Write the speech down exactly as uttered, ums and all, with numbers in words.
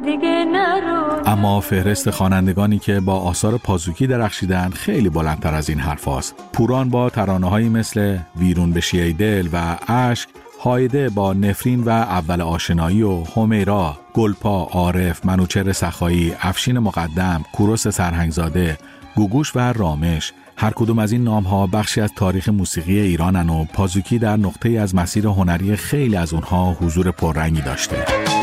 دیگه نرو. اما فهرست خوانندگانی که با آثار پازوکی درخشیدن خیلی بلندتر از این حرف هاست. پوران با ترانه‌هایی مثل ویرون بشی دل و اشک، هایده با نفرین و اول آشنایی و همیرا، گلپا، عارف، منوچهر سخایی، افشین مقدم، کوروش سرهنگزاده، گوگوش و رامش، هر کدوم از این نام‌ها بخشی از تاریخ موسیقی ایرانن و پازوکی در نقطه‌ای از مسیر هنری خیلی از اونها حضور پررنگی داشته.